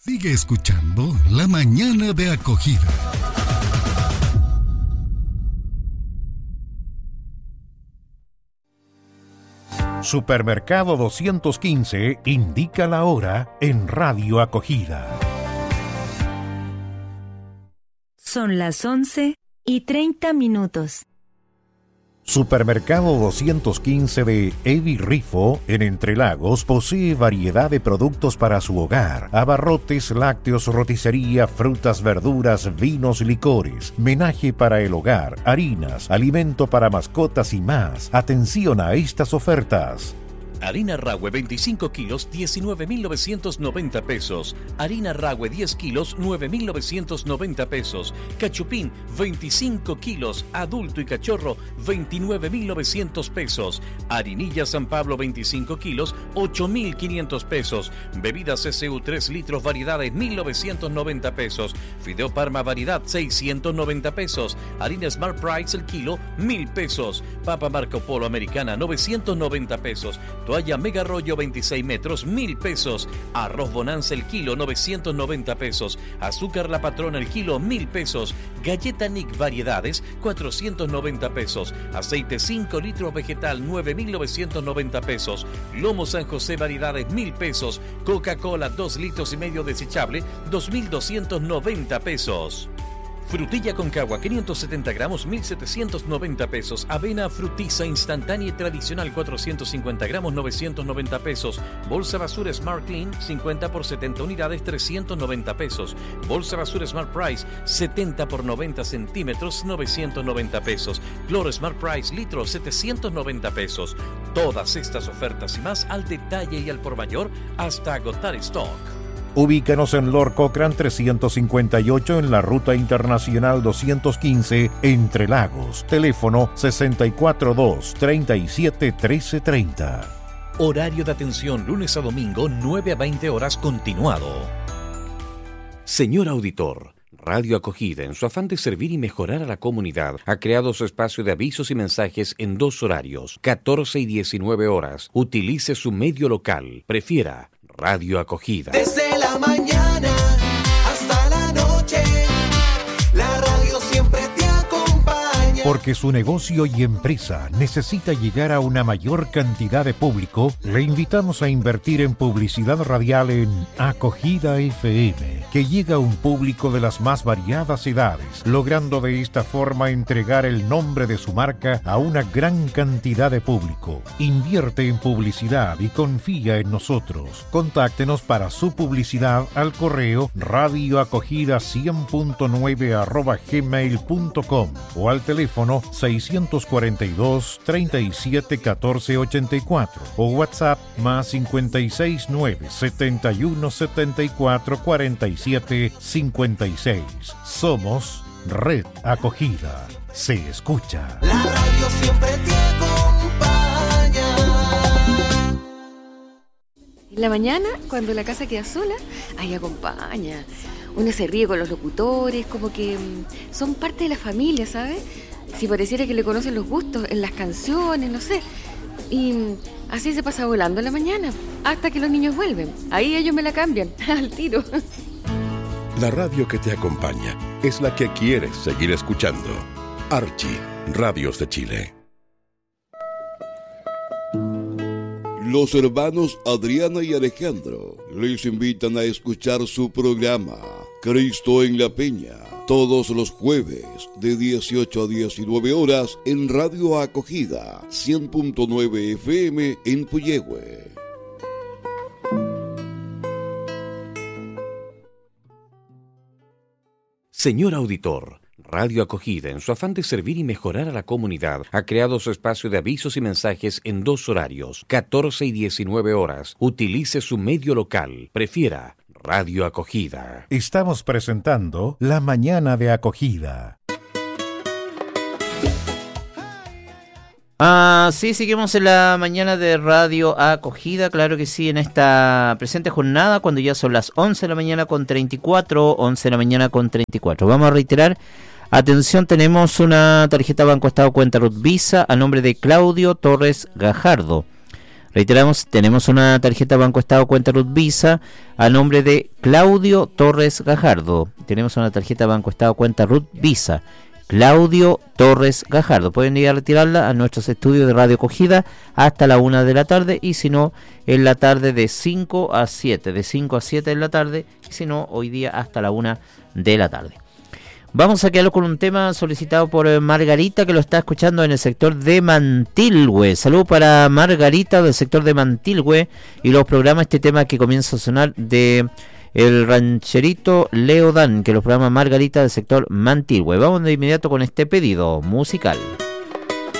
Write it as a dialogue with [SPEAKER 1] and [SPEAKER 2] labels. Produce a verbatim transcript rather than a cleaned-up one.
[SPEAKER 1] Sigue escuchando La Mañana de Acogida.
[SPEAKER 2] Supermercado doscientos quince indica la hora en Radio Acogida.
[SPEAKER 3] Son las once y treinta minutos.
[SPEAKER 2] Supermercado doscientos quince de Evi Rifo, en Entre Lagos, posee variedad de productos para su hogar: abarrotes, lácteos, roticería, frutas, verduras, vinos, licores, menaje para el hogar, harinas, alimento para mascotas y más. Atención a estas ofertas.
[SPEAKER 4] Harina Rahue veinticinco kilos, diecinueve mil novecientos noventa pesos. Harina Rahue diez kilos, nueve mil novecientos noventa pesos. Cachupín veinticinco kilos, adulto y cachorro, veintinueve mil novecientos pesos. Harinilla San Pablo veinticinco kilos, ocho mil quinientos pesos. Bebidas S U tres litros variedades, mil novecientos noventa pesos. Fideo Parma variedad, seiscientos noventa pesos. Harina Smart Price el kilo, mil pesos. Papa Marco Polo americana, novecientos noventa pesos. Toalla Mega Rollo veintiséis metros, mil pesos. Arroz Bonanza el kilo, novecientos noventa pesos. Azúcar La Patrona el kilo, mil pesos. Galleta Nick variedades, cuatrocientos noventa pesos. Aceite cinco litros vegetal, nueve mil novecientos noventa pesos. Lomo San José variedades, mil pesos. Coca-Cola dos litros y medio desechable, dos mil doscientos noventa pesos. Frutilla Concagua quinientos setenta gramos, mil setecientos noventa pesos. Avena Frutiza instantánea y tradicional cuatrocientos cincuenta gramos, novecientos noventa pesos. Bolsa basura Smart Clean cincuenta por setenta unidades, trescientos noventa pesos. Bolsa basura Smart Price setenta por noventa centímetros, novecientos noventa pesos. Cloro Smart Price litro, setecientos noventa pesos. Todas estas ofertas y más al detalle y al por mayor hasta agotar stock.
[SPEAKER 2] Ubícanos en Lord Cochrane trescientos cincuenta y ocho en la Ruta Internacional doscientos quince, Entre Lagos. Teléfono sesenta y cuatro dos, treinta y siete, trece treinta.
[SPEAKER 4] Horario de atención lunes a domingo, nueve a veinte horas continuado. Señor auditor, Radio Acogida, en su afán de servir y mejorar a la comunidad, ha creado su espacio de avisos y mensajes en dos horarios, catorce y diecinueve horas. Utilice su medio local. Prefiera Radio Acogida.
[SPEAKER 5] Desde la mañana hasta la noche, la radio siempre te acompaña.
[SPEAKER 2] Porque su negocio y empresa necesita llegar a una mayor cantidad de público, le invitamos a invertir en publicidad radial en Acogida F M, que llega a un público de las más variadas edades, logrando de esta forma entregar el nombre de su marca a una gran cantidad de público. Invierte en publicidad y confía en nosotros. Contáctenos para su publicidad al correo radioacogida cien punto nueve arroba gmail punto com o al teléfono seiscientos cuarenta y dos, treinta y siete, catorce ochenta y cuatro o WhatsApp más cincuenta y seis, nueve, setenta y uno, setenta y cuatro, cuarenta y siete, cincuenta y seis. Somos Red Acogida. Se escucha.
[SPEAKER 5] La radio siempre te acompaña.
[SPEAKER 6] En la mañana, cuando la casa queda sola, ahí acompaña. Uno se ríe con los locutores, como que mmm, son parte de la familia, ¿sabes? Si pareciera que le conocen los gustos en las canciones, no sé. Y mmm, así se pasa volando la mañana, hasta que los niños vuelven. Ahí ellos me la cambian, al tiro.
[SPEAKER 7] La radio que te acompaña es la que quieres seguir escuchando. Archie, Radios de Chile.
[SPEAKER 8] Los hermanos Adriana y Alejandro les invitan a escuchar su programa Cristo en la Peña, todos los jueves de dieciocho a diecinueve horas en Radio Acogida cien punto nueve F M en Puyehue.
[SPEAKER 4] Señor auditor, Radio Acogida, en su afán de servir y mejorar a la comunidad, ha creado su espacio de avisos y mensajes en dos horarios, catorce y diecinueve horas. Utilice su medio local. Prefiera Radio Acogida.
[SPEAKER 2] Estamos presentando La Mañana de Acogida.
[SPEAKER 9] Ah, sí, seguimos en la mañana de Radio Acogida, claro que sí, en esta presente jornada, cuando ya son las once de la mañana con treinta y cuatro, once de la mañana con treinta y cuatro. Vamos a reiterar, atención, tenemos una tarjeta Banco Estado Cuenta Ruth Visa a nombre de Claudio Torres Gajardo. Reiteramos, tenemos una tarjeta Banco Estado cuenta Ruth Visa a nombre de Claudio Torres Gajardo. Tenemos una tarjeta Banco Estado cuenta Ruth Visa, Claudio Torres Gajardo. Pueden ir a retirarla a nuestros estudios de Radio Acogida hasta la una de la tarde, y si no, en la tarde de cinco a siete, de cinco a siete en la tarde, y si no, hoy día hasta la una de la tarde. Vamos a quedarlo con un tema solicitado por Margarita, que lo está escuchando en el sector de Mantilhue. Saludos para Margarita del sector de Mantilhue y los programas. Este tema que comienza a sonar de el rancherito Leodán, que los programa Margarita del sector Mantilhue. Vamos de inmediato con este pedido musical.